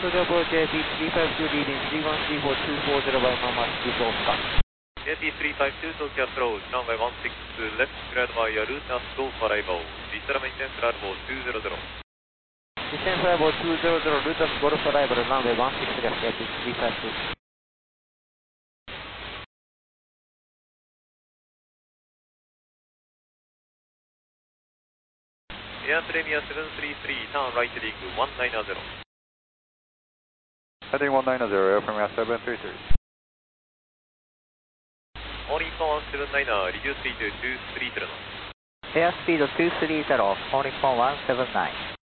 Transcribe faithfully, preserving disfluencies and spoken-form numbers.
Soldier approach J T three five two leading three one three four two four zero by Mama Speed Oscar. J T three five two Tokyo approach, runway one six left, cleared by Rutas Go for arrival. Descend maintenance for arrival two zero zero. Descend for arrival two zero zero, Rutas Go for arrival, runway one six left, J T three five two. Air Premier seven three three, turn right heading one nine zero. Heading one nine zero, Air Premier seven three three. Morning phone one seven nine, reduce speed to two three zero. Airspeed two three zero, morning phone one seven nine.